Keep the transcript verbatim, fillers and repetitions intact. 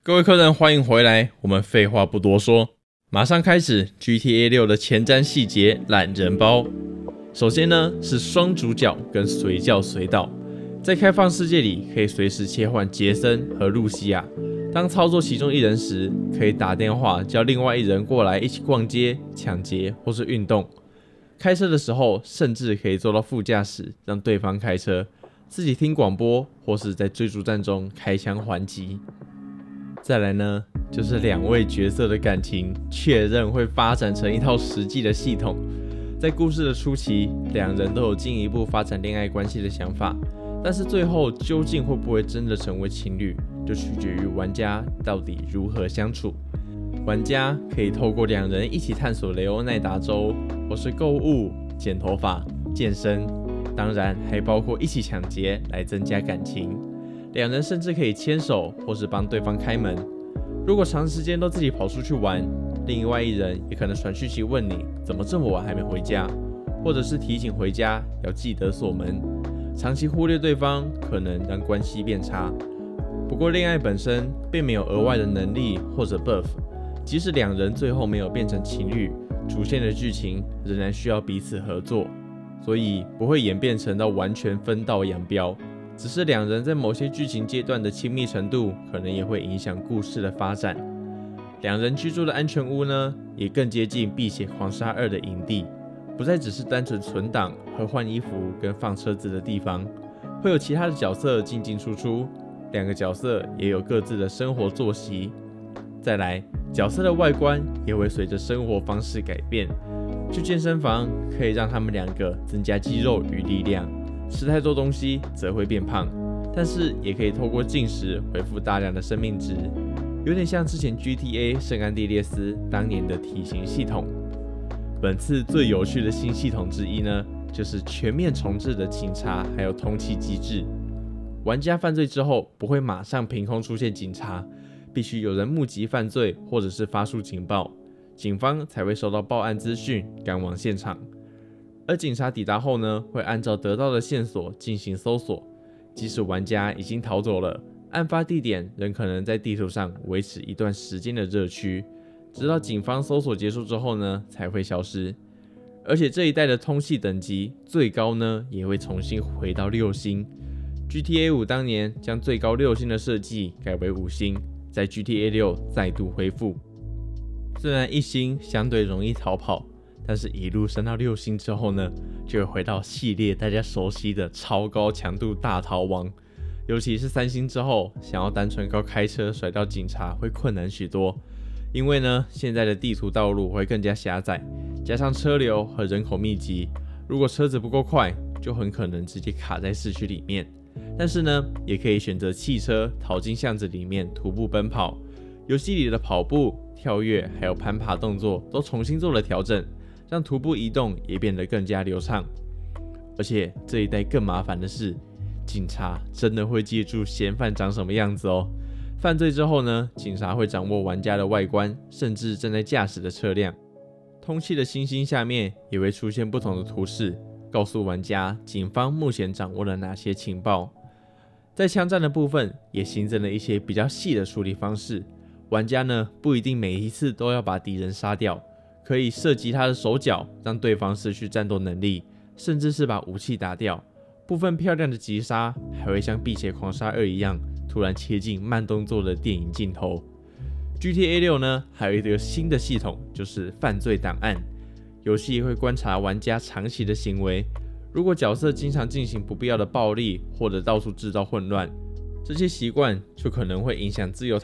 各位客人，欢迎回来。我们废话不多说，马上开始 G T A 六的前瞻细节懒人包。首先呢是双主角跟随叫随到，在开放世界里可以随时切换杰森和露西亚。当操作其中一人时，可以打电话叫另外一人过来一起逛街、抢劫或是运动。开车的时候，甚至可以坐到副驾驶，让对方开车，自己听广播，或是在追逐战中开枪还击。再来呢，就是两位角色的感情确认会发展成一套实际的系统。在故事的初期，两人都有进一步发展恋爱关系的想法，但是最后究竟会不会真的成为情侣，就取决于玩家到底如何相处。玩家可以透过两人一起探索雷欧奈达州，或是购物、剪头发、健身，当然还包括一起抢劫来增加感情。两人甚至可以牵手，或是帮对方开门。如果长时间都自己跑出去玩，另外一人也可能传讯息问你怎么这么晚还没回家，或者是提醒回家要记得锁门。长期忽略对方，可能让关系变差。不过恋爱本身并没有额外的能力或者 buff， 即使两人最后没有变成情侣，主线的剧情仍然需要彼此合作，所以不会演变成到完全分道扬镳。只是两人在某些剧情阶段的亲密程度，可能也会影响故事的发展。两人居住的安全屋呢，也更接近《碧血狂杀二》的营地，不再只是单纯存档和换衣服跟放车子的地方，会有其他的角色进进出出，两个角色也有各自的生活作息。再来，角色的外观也会随着生活方式改变。去健身房可以让他们两个增加肌肉与力量，吃太多东西则会变胖，但是也可以透过进食恢复大量的生命值，有点像之前 G T A 圣安地列斯当年的体型系统。本次最有趣的新系统之一呢，就是全面重置的警察还有通缉机制。玩家犯罪之后不会马上凭空出现警察，必须有人目击犯罪或者是发出警报，警方才会收到报案资讯赶往现场。而警察抵达后呢，会按照得到的线索进行搜索，即使玩家已经逃走了，案发地点仍可能在地图上维持一段时间的热区，直到警方搜索结束之后呢，才会消失。而且这一代的通缉等级最高呢，也会重新回到六星。G T A 五当年将最高六星的设计改为五星，在 G T A 六再度恢复。虽然一星相对容易逃跑，但是一路升到六星之后呢，就会回到系列大家熟悉的超高强度大逃亡。尤其是三星之后，想要单纯靠开车甩掉警察会困难许多，因为呢，现在的地图道路会更加狭窄，加上车流和人口密集，如果车子不够快，就很可能直接卡在市区里面。但是呢，也可以选择汽车逃进巷子里面徒步奔跑。游戏里的跑步、跳跃还有攀爬动作都重新做了调整，让徒步移动也变得更加流畅。而且这一代更麻烦的是，警察真的会记住嫌犯长什么样子哦。犯罪之后呢，警察会掌握玩家的外观，甚至正在驾驶的车辆。通缉的星星下面也会出现不同的图示，告诉玩家警方目前掌握了哪些情报。在枪战的部分也新增了一些比较细的处理方式，玩家呢不一定每一次都要把敌人杀掉，可以射击他的手脚，让对方失去战斗能力，甚至是把武器打掉。部分漂亮的击杀还会像《碧血狂杀二》一样，突然切进慢动作的电影镜头。G T A 六呢，还有一个新的系统，就是犯罪档案。游戏会观察玩家长期的行为，如果角色经常进行不必要的暴力，或者到处制造混乱，这些习惯就可能会影响自由